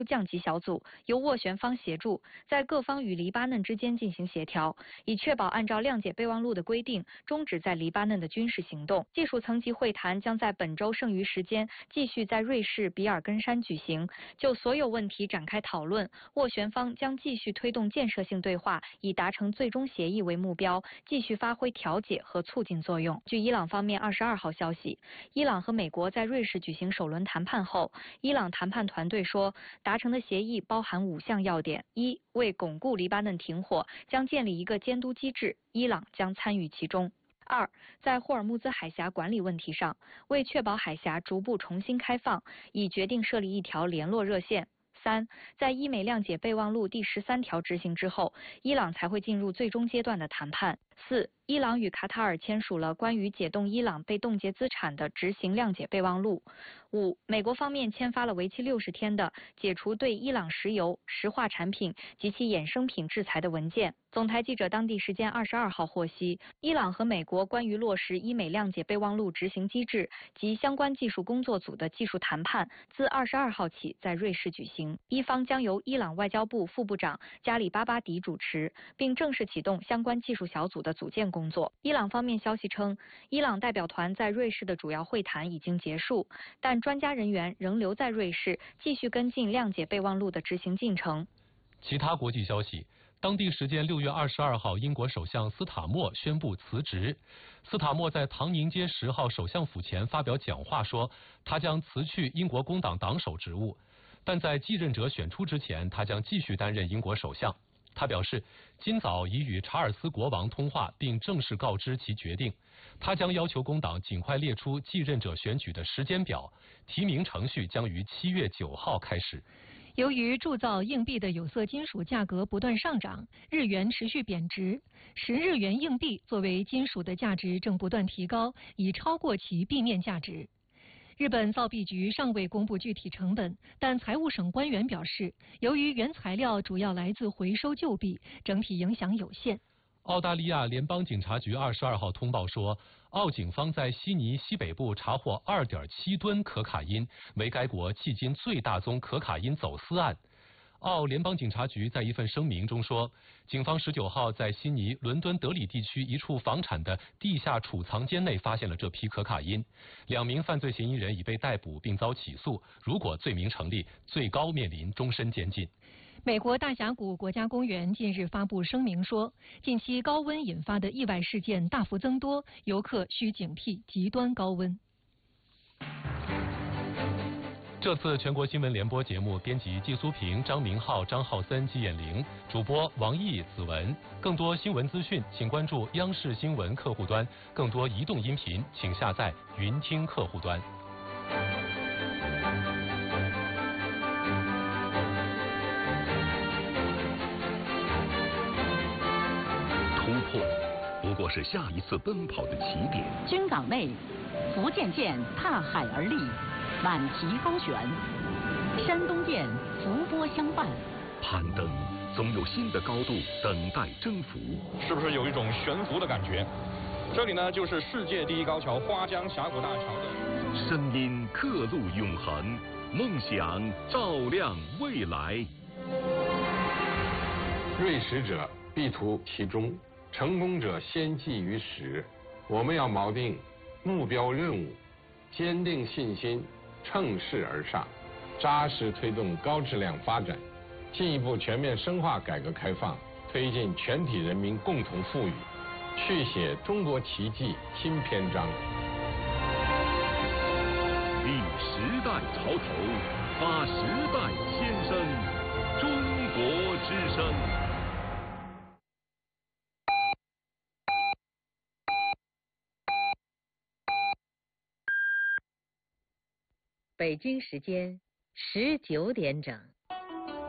降级小组由斡旋方协助，在各方与黎巴嫩之间进行协调，以确保按照谅解备忘录的规定，终止在黎巴嫩的军事行动。技术层级会谈将在本周剩余时间继续在瑞士比尔根山举行，就所有问题展开讨论。斡旋方将继续推动建设性对话，以达成最终协议为目标，继续发挥调解和促进作用。据伊朗方面22号消息，伊朗和美国在瑞士举行首轮谈判后，伊朗谈判团队说，达成的协议包含5项要点：一、为巩固黎巴嫩停火，将建立一个监督机制，伊朗将参与其中；二，在霍尔木兹海峡管理问题上，为确保海峡逐步重新开放，已决定设立一条联络热线。三，在伊美谅解备忘录第13条执行之后，伊朗才会进入最终阶段的谈判。四，伊朗与卡塔尔签署了关于解冻伊朗被冻结资产的执行谅解备忘录。五，美国方面签发了为期60天的解除对伊朗石油、石化产品及其衍生品制裁的文件。总台记者当地时间22号获悉，伊朗和美国关于落实伊美谅解备忘录执行机制及相关技术工作组的技术谈判自22号起在瑞士举行，伊方将由伊朗外交部副部长加里巴巴迪主持，并正式启动相关技术小组的组建工作。伊朗方面消息称，伊朗代表团在瑞士的主要会谈已经结束，但专家人员仍留在瑞士，继续跟进谅解备忘录的执行进程。 其他国际消息，当地时间6月22号，英国首相斯塔默宣布辞职。斯塔默在唐宁街10号首相府前发表讲话说，他将辞去英国工党党首职务，但在继任者选出之前，他将继续担任英国首相。他表示，今早已与查尔斯国王通话，并正式告知其决定。他将要求工党尽快列出继任者选举的时间表，提名程序将于7月9号开始。 由于铸造硬币的有色金属价格不断上涨，日元持续贬值，10日元硬币作为金属的价值正不断提高，已超过其币面价值。日本造币局尚未公布具体成本，但财务省官员表示，由于原材料主要来自回收旧币，整体影响有限。 澳大利亚联邦警察局22号通报说，澳警方在悉尼西北部查获2.7吨可卡因，为该国迄今最大宗可卡因走私案。澳联邦警察局在一份声明中说，警方19号在悉尼、伦敦德里地区一处房产的地下储藏间内发现了这批可卡因，2名犯罪嫌疑人已被逮捕并遭起诉，如果罪名成立，最高面临终身监禁。 美国大峡谷国家公园近日发布声明说，近期高温引发的意外事件大幅增多，游客需警惕极端高温。 这次全国新闻联播节目编辑季苏平、张明浩、张浩森、季艳玲，主播王毅、子文。更多新闻资讯，请关注央视新闻客户端；更多移动音频，请下载云听客户端。 突破不过是下一次奔跑的起点。 军港内，福建舰踏海而立，满蹄高悬；山东舰浮波相伴。 攀登总有新的高度等待征服， 是不是有一种悬浮的感觉？这里呢，就是世界第一高桥花江峡谷大桥的声音刻录永恒，梦想照亮未来。 锐识者必图其中，成功者先记于始。我们要锚定目标任务，坚定信心，乘势而上，扎实推动高质量发展，进一步全面深化改革开放，推进全体人民共同富裕，续写中国奇迹新篇章。 立时代潮头，发时代先声，中国之声。 北京时间19点整。